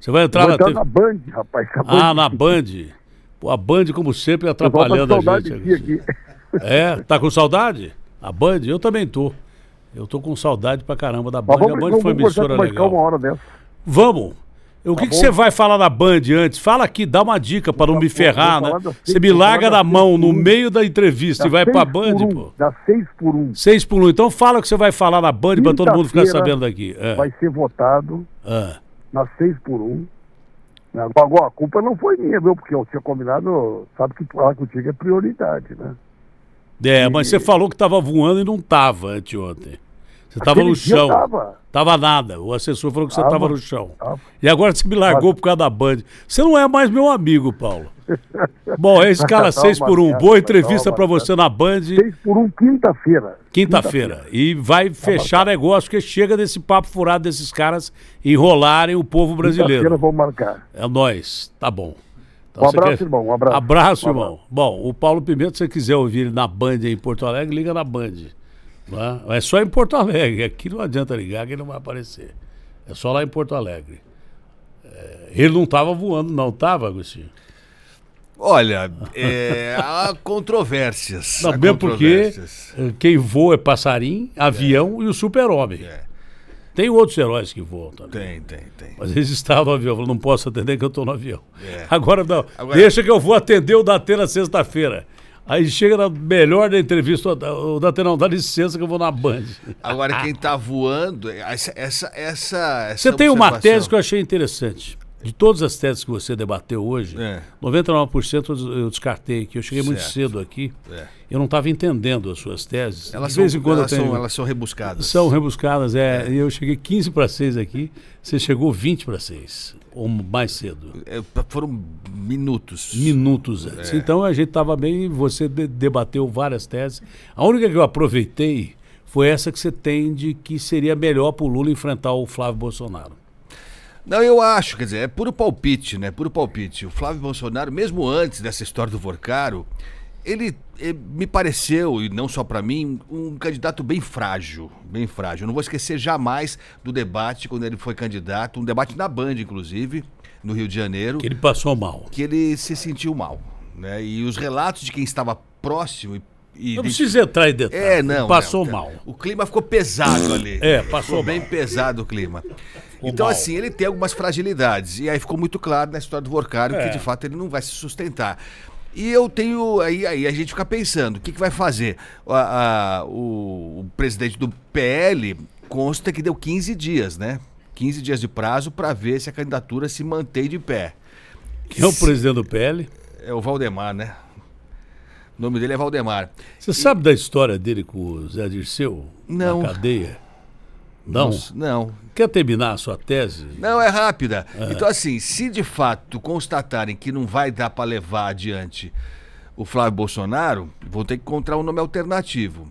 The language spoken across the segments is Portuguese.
Você vai entrar Vou entrar na Band, rapaz. Na Band. Pô, a Band, como sempre, atrapalhando a gente. Aqui. Tá com saudade? A Band? Eu também tô. Eu tô com saudade pra caramba da Band. Mas A Band foi uma emissora legal. Uma hora dessa. Vamos. O que você vai falar na Band antes? Fala aqui, dá uma dica pra não me ferrar, né? Você me larga na mão no meio da entrevista e vai pra Band, pô. Dá 6x1. 6x1. Então fala o que você vai falar na Band pra todo mundo ficar sabendo daqui. Vai ser votado na 6x1. Agora, a culpa não foi minha, viu? Porque eu tinha combinado, sabe que falar contigo é prioridade, né? Mas você falou que tava voando e não tava anteontem. Você tava no chão. Tava nada. O assessor falou que você tava no chão. E agora você me largou por causa da Band. Você não é mais meu amigo, Paulo. Bom, é esse cara 6x1. Boa entrevista pra você na Band. 6x1 quinta-feira. Quinta-feira. E vai fechar negócio, porque chega desse papo furado desses caras enrolarem o povo brasileiro. Quinta-feira vamos marcar. É nóis. Tá bom. Então, um abraço, irmão. Um abraço. Abraço, irmão. Bom, o Paulo Pimenta, se você quiser ouvir ele na Band aí em Porto Alegre, liga na Band. É só em Porto Alegre. Aqui não adianta ligar que ele não vai aparecer. É só lá em Porto Alegre. Ele não estava voando, não estava, Agostinho? Olha, há controvérsias. Não, mesmo porque quem voa é passarinho, avião e o super-homem. Tem outros heróis que voam também. Tem. Mas eles estavam no avião. Eu não posso atender que eu estou no avião. Agora não. Deixa que eu vou atender o Datena sexta-feira. Aí chega na melhor da entrevista, o Datena, não, dá licença que eu vou na Band. Agora quem tá voando, Você tem uma tese que eu achei interessante. De todas as teses que você debateu hoje, 99% eu descartei, que eu cheguei muito cedo aqui. Eu não estava entendendo as suas teses. Elas são rebuscadas. São rebuscadas, e eu cheguei 15-6 aqui, você chegou 20-6, ou mais cedo. Foram minutos. Minutos antes. Então a gente estava bem, você debateu várias teses. A única que eu aproveitei foi essa que você tem de que seria melhor para o Lula enfrentar o Flávio Bolsonaro. Não, eu acho, quer dizer, é puro palpite, né? Puro palpite. O Flávio Bolsonaro, mesmo antes dessa história do Vorcaro, ele me pareceu, e não só pra mim, um candidato bem frágil, bem frágil. Eu não vou esquecer jamais do debate, quando ele foi candidato, um debate na Band, inclusive, no Rio de Janeiro. Que ele passou mal. Que ele se sentiu mal, né? E os relatos de quem estava próximo não precisa entrar em detalhe. Passou mal. O clima ficou pesado ali. Passou bem pesado o clima. Então, assim, ele tem algumas fragilidades. E aí ficou muito claro na história do Vorcaro que, de fato, ele não vai se sustentar. E eu tenho... Aí a gente fica pensando, o que vai fazer? O presidente do PL consta que deu 15 dias, né? 15 dias de prazo para ver se a candidatura se mantém de pé. Quem é o presidente do PL? É o Valdemar, né? O nome dele é Valdemar. Você sabe da história dele com o Zé Dirceu? Não. Na cadeia? Não? Não. Quer terminar a sua tese? Não, é rápida. Então, assim, se de fato constatarem que não vai dar para levar adiante o Flávio Bolsonaro, vão ter que encontrar um nome alternativo.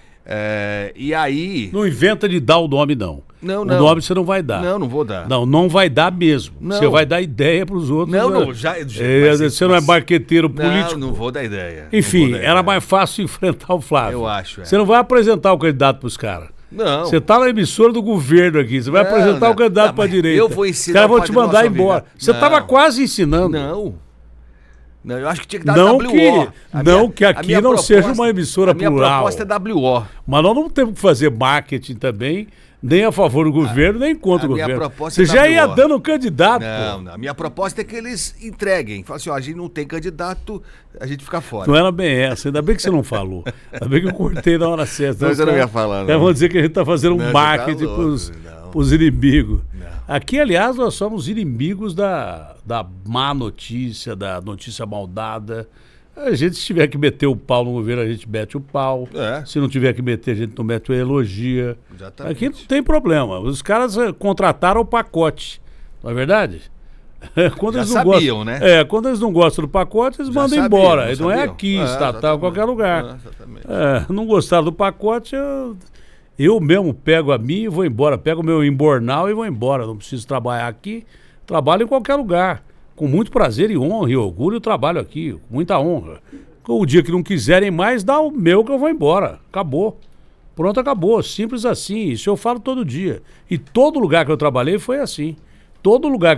E aí... Não inventa de dar o nome, não. Não. O nome você não vai dar. Não vou dar. Não vai dar mesmo. Não. Você vai dar ideia para os outros. Você não é marqueteiro político. Não vou dar ideia. Enfim, era mais fácil enfrentar o Flávio. Eu acho. Você não vai apresentar o candidato para os caras. Não. Você tá na emissora do governo aqui, você vai apresentar o candidato para a direita. Eu vou ensinar. Os caras vão te mandar embora. Você estava quase ensinando. Não, eu acho que tinha que dar WO. Que aqui não seja uma emissora plural. A minha proposta é WO. Mas nós não temos que fazer marketing também, nem a favor do governo, nem contra o governo. Você já ia dando um candidato. Não. A minha proposta é que eles entreguem. Fala assim, a gente não tem candidato, a gente fica fora. Não era bem essa, ainda bem que você não falou. Ainda bem que eu cortei na hora certa. Mas eu não ia falar, não. Vão dizer que a gente está fazendo um marketing para os inimigos. Não. Aqui, aliás, nós somos inimigos da má notícia, da notícia maldada. A gente, se tiver que meter o pau no governo, a gente mete o pau. Se não tiver que meter, a gente não mete o elogia. Exatamente. Aqui não tem problema. Os caras contrataram o pacote. Não é verdade? Quando já eles não sabiam, gostam, né? Quando eles não gostam do pacote, eles mandam embora. Não é aqui, estatal, em qualquer lugar. Não gostaram do pacote, eu mesmo pego a minha e vou embora. Pego o meu embornal e vou embora. Não preciso trabalhar aqui. Trabalho em qualquer lugar. Com muito prazer e honra e orgulho eu trabalho aqui. Com muita honra. O dia que não quiserem mais, dá o meu que eu vou embora. Acabou. Pronto, acabou. Simples assim. Isso eu falo todo dia. E todo lugar que eu trabalhei foi assim. Todo lugar